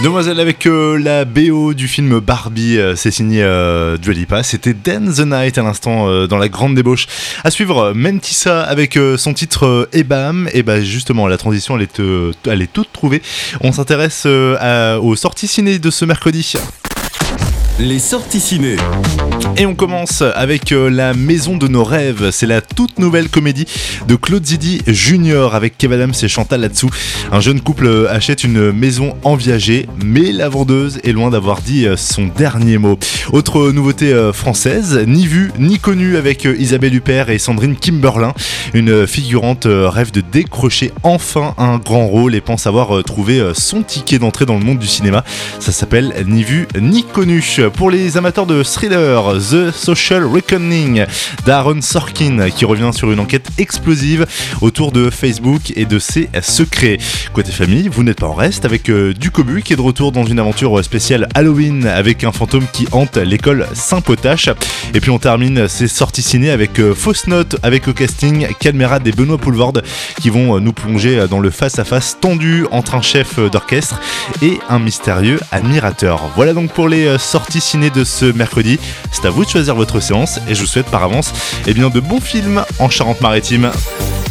Demoiselle avec la BO du film Barbie, c'est signé Dua Lipa. C'était Dance the Night à l'instant dans la grande débauche. À suivre Mentissa avec son titre Ebam. Et bah justement la transition elle est toute trouvée. On s'intéresse aux sorties ciné de ce mercredi. Les sorties ciné. Et on commence avec La Maison de nos rêves. C'est la toute nouvelle comédie de Claude Zidi Junior avec Kev Adams et Chantal là-dessous. Un jeune couple achète une maison en Viager, mais la vendeuse est loin d'avoir dit son dernier mot. Autre nouveauté française, Ni vu ni connu avec Isabelle Huppert et Sandrine Kimberlin. Une figurante rêve de décrocher enfin un grand rôle et pense avoir trouvé son ticket d'entrée dans le monde du cinéma. Ça s'appelle Ni vu ni connu. Pour les amateurs de thriller, The Social Reckoning d'Aaron Sorkin qui revient sur une enquête explosive autour de Facebook et de ses secrets. Côté famille, vous n'êtes pas en reste avec Ducobu qui est de retour dans une aventure spéciale Halloween avec un fantôme qui hante l'école Saint-Potache. Et puis on termine ces sorties ciné avec Fausse Note avec au casting Cadmerade et Benoît Poulvorde qui vont nous plonger dans le face-à-face tendu entre un chef d'orchestre et un mystérieux admirateur. Voilà donc pour les sorties ciné de ce mercredi. C'est à vous de choisir votre séance et je vous souhaite par avance de bons films en Charente-Maritime.